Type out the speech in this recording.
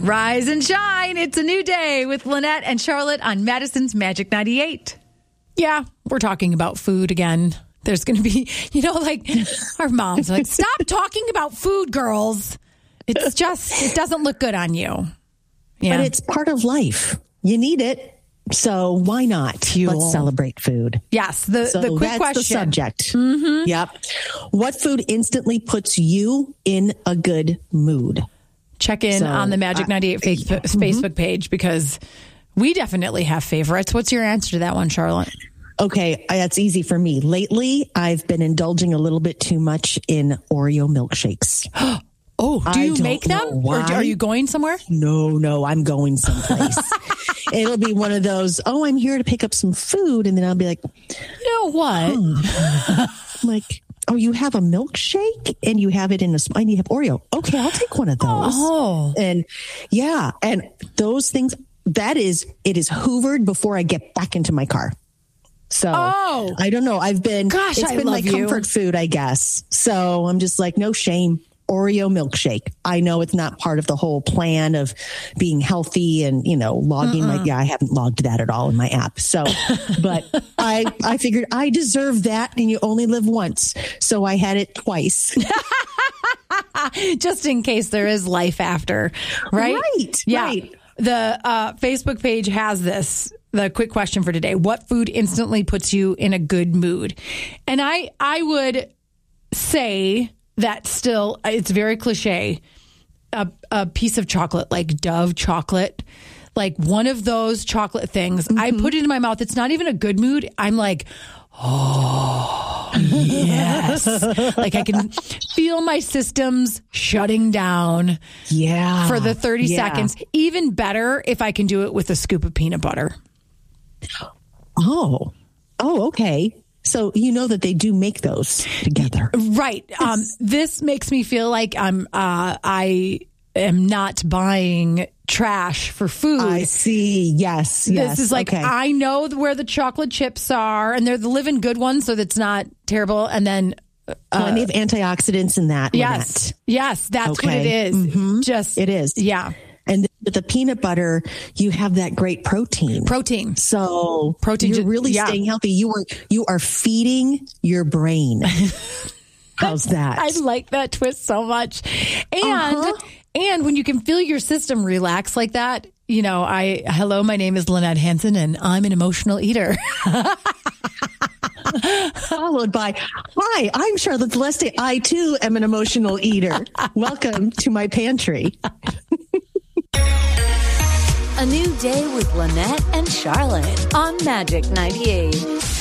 Rise and shine. It's a new day with Lynette and Charlotte on Madison's Magic 98. Yeah, we're talking about food again. There's going to be, like our moms are like, stop talking about food, girls. It's just, it doesn't look good on you. Yeah. But it's part of life. You need it. So why not? Fuel. Let's celebrate food. Yes. The quick that's question. The subject. Mm-hmm. Yep. What food instantly puts you in a good mood? Check in on the Magic 98 Facebook page because we definitely have favorites. What's your answer to that one, Charlotte? Okay, that's easy for me. Lately, I've been indulging a little bit too much in Oreo milkshakes. Oh, do you make them? Or are you going somewhere? No, I'm going someplace. It'll be one of those, I'm here to pick up some food. And then I'll be like, you know what? I'm like, you have a milkshake and you have it in and you have Oreo. Okay, I'll take one of those. Oh. And yeah, and those things, it is hoovered before I get back into my car. So I don't know. It's been my comfort food, I guess. So I'm just like, no shame. Oreo milkshake. I know it's not part of the whole plan of being healthy and, logging I haven't logged that at all in my app. So, but I figured I deserve that and you only live once. So I had it twice. Just in case there is life after, right? Right. Yeah. Right. The Facebook page has the quick question for today. What food instantly puts you in a good mood? And I would say that still, it's very cliche, a piece of chocolate, like Dove chocolate, like one of those chocolate things. Mm-hmm. I put it in my mouth. It's not even a good mood. I'm like, oh, yes. Like I can feel my systems shutting down for the 30 seconds. Even better if I can do it with a scoop of peanut butter. Oh, okay. So that they do make those together. Right. This makes me feel like I am not buying trash for food. I see. Yes. This is like, okay. I know where the chocolate chips are and they're the living good ones. So that's not terrible. And then plenty of antioxidants in that. Yes. Yes. That's what it is. Mm-hmm. It is. Yeah. And with the peanut butter, you have that great protein. So you're really staying healthy. You are feeding your brain. How's that? I like that twist so much. And when you can feel your system relax like that, hello, my name is Lynette Hansen and I'm an emotional eater. Followed by, hi, I'm Charlotte Celeste. I too am an emotional eater. Welcome to my pantry. A new day with Lynette and Charlotte on Magic 98.